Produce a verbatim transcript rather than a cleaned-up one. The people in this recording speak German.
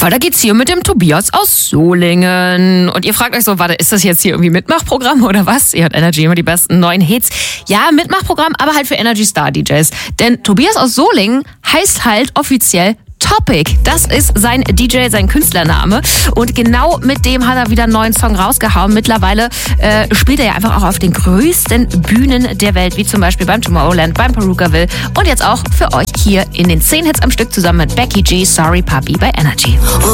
Weiter geht's hier mit dem Tobias aus Solingen. Und ihr fragt euch so, warte, ist das jetzt hier irgendwie Mitmachprogramm oder was? Ihr hört Energy, immer die besten neuen Hits. Ja, Mitmachprogramm, aber halt für Energy Star D Js. Denn Tobias aus Solingen heißt halt offiziell Topic. Das ist sein D J, sein Künstlername. Und genau mit dem hat er wieder einen neuen Song rausgehauen. Mittlerweile äh, spielt er ja einfach auch auf den größten Bühnen der Welt, wie zum Beispiel beim Tomorrowland, beim Perukaville und jetzt auch für euch hier in den zehn Hits am Stück zusammen mit Becky G, Sorry Puppy bei Energy. Oh,